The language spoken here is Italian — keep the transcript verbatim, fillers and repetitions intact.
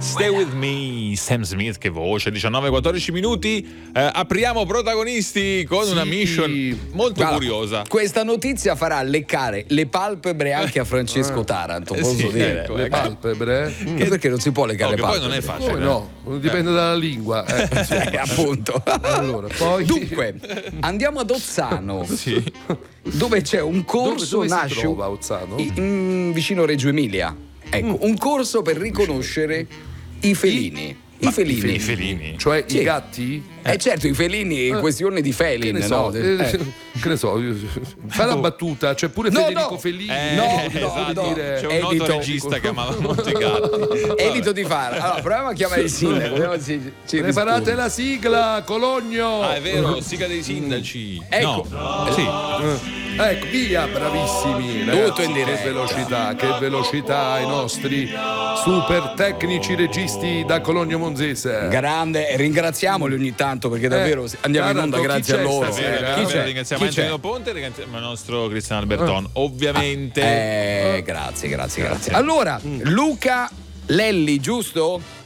Stay With Me, Sam Smith, che voce, diciannove quattordici minuti. Eh, apriamo protagonisti con sì. una mission molto allora, curiosa. Questa notizia farà leccare le palpebre anche a Francesco Taranto, posso sì, dire. Ecco, le ecco. palpebre? Che perché non si può leccare no, le palpebre? Poi non è facile. Oh, no, dipende eh. dalla lingua. Eh, eh, appunto. Allora, poi... Dunque, andiamo ad Ozzano. Sì. Dove c'è un corso dove, dove nasce si trova Ozzano? In, vicino Reggio Emilia. Ecco, mm. un corso per riconoscere i felini. I felini. I felini. Cioè sì. i gatti? Eh certo, i felini, in questione di felin, che ne so, no? eh. che ne so, fai la battuta, c'è pure no, Federico no. Fellini. Eh, no, no, esatto. no. C'è un Edito. noto regista che amava molto i gatti. Evito di fare. Allora, proviamo a chiamare il sindaco. Ci, ci Preparate risponde. la sigla, Cologno. Ah, è vero, sigla dei sindaci. Ecco. No. Sì. Ecco, via, bravissimi. Tutto ragazzi, in diretta. Che velocità, che velocità ai nostri super tecnici registi da Cologno Monzese. Grande, ringraziamoli ogni tanto perché davvero Eh, andiamo in onda Taranto, grazie a chi c'è loro. stasera? Chi c'è? Ringraziamo Chi c'è? Antonino Ponte e ringraziamo il nostro Cristiano Alberton. Ovviamente. Eh, grazie, grazie, grazie. Allora, Luca Lelli, giusto?